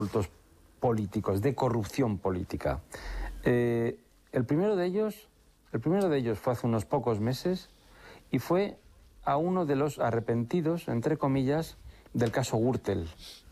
indultos políticos, de corrupción política. El primero de ellos fue hace unos pocos meses y fue a uno de los arrepentidos, entre comillas, del caso Gürtel.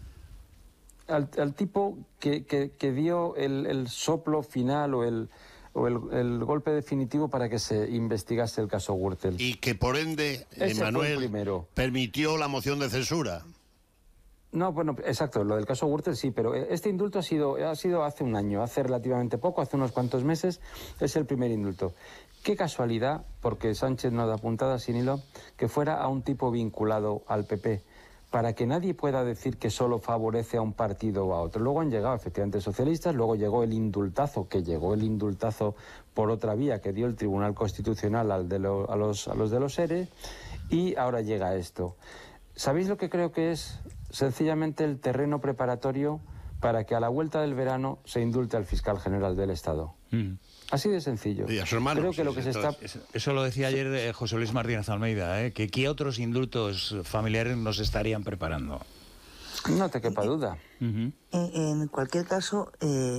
Al tipo que dio el soplo final o el golpe definitivo para que se investigase el caso Gürtel. Y que por ende, Manuel, permitió la moción de censura. No, bueno, exacto, lo del caso Gürtel sí, pero este indulto ha sido hace un año, hace relativamente poco, hace unos cuantos meses, es el primer indulto. Qué casualidad, porque Sánchez no da puntada sin hilo, que fuera a un tipo vinculado al PP, para que nadie pueda decir que solo favorece a un partido o a otro. Luego han llegado efectivamente socialistas, luego llegó el indultazo por otra vía que dio el Tribunal Constitucional a los de los ERE, y ahora llega esto. ¿Sabéis lo que creo que es? Sencillamente el terreno preparatorio para que a la vuelta del verano se indulte al fiscal general del Estado. Así de sencillo. Y a su hermano. Creo que lo que se está... Eso lo decía ayer José Luis Martínez Almeida, que ¿qué otros indultos familiares nos estarían preparando? No te quepa duda. En cualquier caso,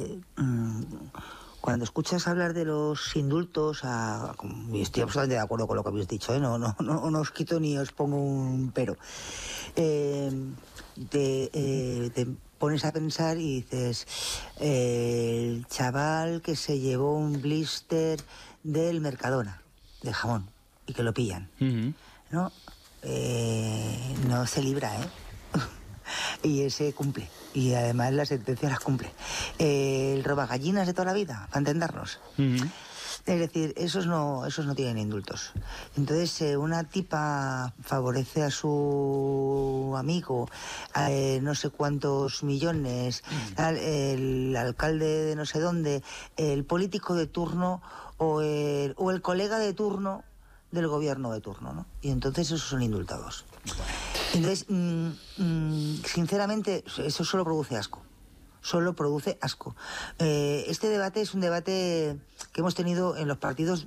cuando escuchas hablar de los indultos, y estoy absolutamente de acuerdo con lo que habéis dicho, no os quito ni os pongo un pero, te pones a pensar y dices, el chaval que se llevó un blister del Mercadona, de jamón, y que lo pillan, ¿no? No se libra, y ese cumple, y además la sentencia las cumple. El robagallinas de toda la vida, para entendernos. Es decir, esos no tienen indultos. Entonces, una tipa favorece a su amigo no sé cuántos millones, el alcalde de no sé dónde, el político de turno o el colega de turno del gobierno de turno, ¿no? Y entonces esos son indultados. Entonces, sinceramente, eso solo produce asco. Solo produce asco. Este debate es un debate que hemos tenido en los partidos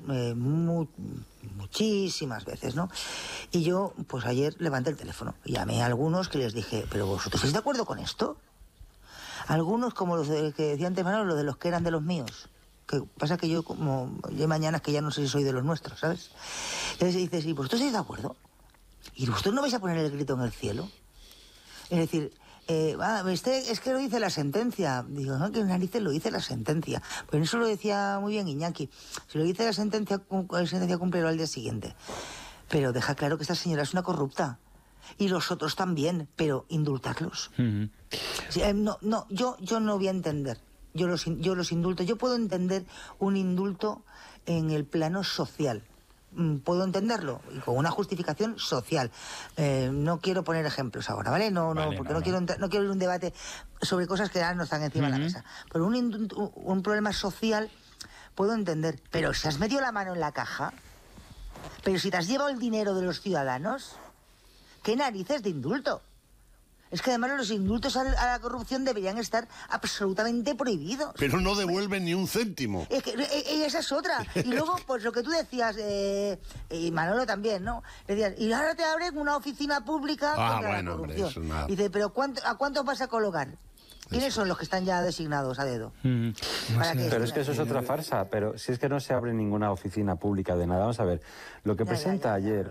muchísimas veces, ¿no? Y yo, pues ayer levanté el teléfono y llamé a algunos que les dije, ¿pero vosotros estáis de acuerdo con esto? Algunos, como los que decía antes Manuel, los de los que eran de los míos. Que pasa que yo, como ya mañana, que ya no sé si soy de los nuestros, ¿sabes? Entonces dices, ¿y vosotros estáis de acuerdo? ¿Y vosotros no vais a poner el grito en el cielo? Es decir, es que lo dice la sentencia. Digo, no, que narices lo dice la sentencia. Pues eso lo decía muy bien Iñaki. Si lo dice la sentencia cúmplelo al día siguiente. Pero deja claro que esta señora es una corrupta. Y los otros también, pero indultarlos. Yo no voy a entender. Yo los indulto. Yo puedo entender un indulto en el plano social. Puedo entenderlo, y con una justificación social. No quiero poner ejemplos ahora, ¿vale? No quiero ir a un debate sobre cosas que ahora no están encima de la mesa. Pero un problema social puedo entender. Pero si has metido la mano en la caja, pero si te has llevado el dinero de los ciudadanos, ¿qué narices de indulto? Es que además los indultos a la corrupción deberían estar absolutamente prohibidos. Pero no devuelven ni un céntimo. Es que esa es otra. Y luego, pues lo que tú decías, y Manolo también, ¿no? Decías, y ahora te abren una oficina pública contra la corrupción. Hombre, eso dice, pero ¿a cuántos vas a colocar? ¿Quiénes son los que están ya designados a dedo? Pero es que eso es otra farsa. Pero si es que no se abre ninguna oficina pública de nada. Vamos a ver, lo que presenta ayer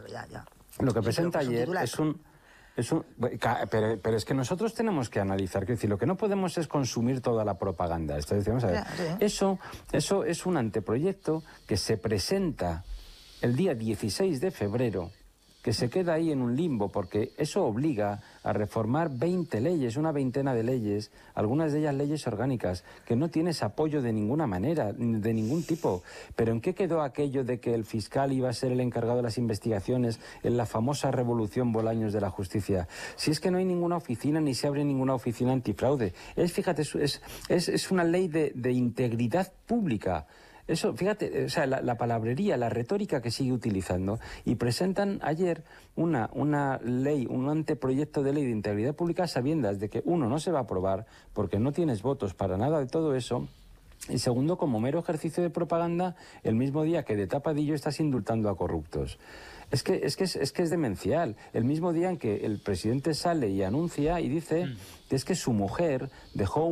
pero es que nosotros tenemos que analizar, que decir, lo que no podemos es consumir toda la propaganda. Esto decimos, a ver, eso es un anteproyecto que se presenta el día 16 de febrero, que se queda ahí en un limbo, porque eso obliga a reformar 20 leyes, una veintena de leyes, algunas de ellas leyes orgánicas, que no tienes apoyo de ninguna manera, de ningún tipo. Pero ¿en qué quedó aquello de que el fiscal iba a ser el encargado de las investigaciones en la famosa revolución Bolaños de la justicia? Si es que no hay ninguna oficina, ni se abre ninguna oficina antifraude. Fíjate, es una ley de integridad pública. Eso, fíjate, o sea, la palabrería, la retórica que sigue utilizando. Y presentan ayer una ley, un anteproyecto de ley de integridad pública, sabiendas de que, uno, no se va a aprobar porque no tienes votos para nada de todo eso, Y segundo, como mero ejercicio de propaganda, el mismo día que de tapadillo estás indultando a corruptos. Es que es demencial. El mismo día en que el presidente sale y anuncia y dice que es que su mujer dejó